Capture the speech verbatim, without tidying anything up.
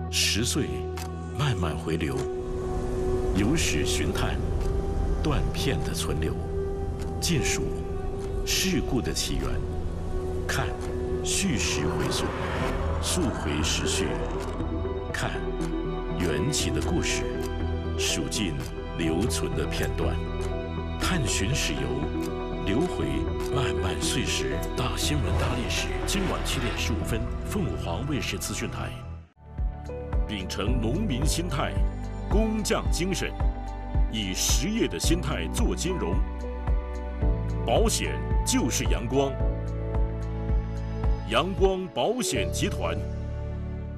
十岁慢慢回流，有史寻探，断片的存留，尽数事故的起源，看叙事回溯，溯回时序，看缘起的故事，数尽留存的片段，探寻史游，流回漫漫岁时。大新闻大历史，今晚七点十五分，凤凰卫视资讯台。秉承农民心态，工匠精神，以实业的心态做金融。保险就是阳光，阳光保险集团。